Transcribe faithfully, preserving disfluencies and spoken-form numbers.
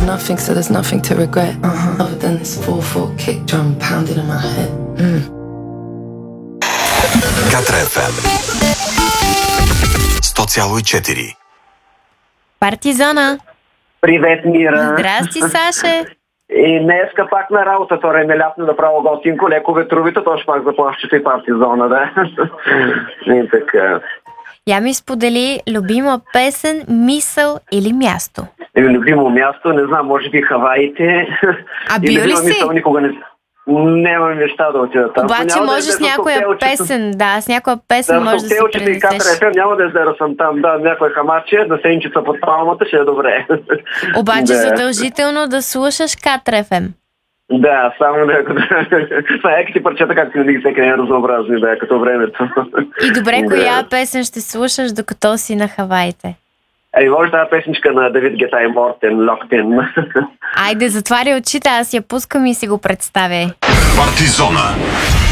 nothing, so there's nothing to regret. Uh-huh. Other than this four four kick drum pounding in my head. Mm. Катра еф ем сто цяло и четири. Партизона! Привет, Мира! Здрасти, Саше! И днеска пак на работа, вторе ме ляпне да право готинко, леко ветровито, то ще пак заплащате и Партизона, да. И така. Я ми сподели любима песен, мисъл или място. Любимо място, не знам, може би Хаваите. А бил ли си? Мисъл, никога не... Нямам неща да отида там. Обаче може с някоя песен, да, с някоя песен да, може да се пренесеш. И Катра еф ем няма да издера съм там, да, някоя хамаче, да сенчица под палмата, ще е добре. Обаче да. Задължително да слушаш Катра еф ем. Да, само да... Това е ти парчета, както винаги всеки не е разнообразни, да, като времето. И добре, да. коя песен ще слушаш, докато си на Хаваите? Ей, може тази песничка на Давид Гета и Мортен, Локтен. Айде, затваря очите, аз я пускам и си го представя. Партизона.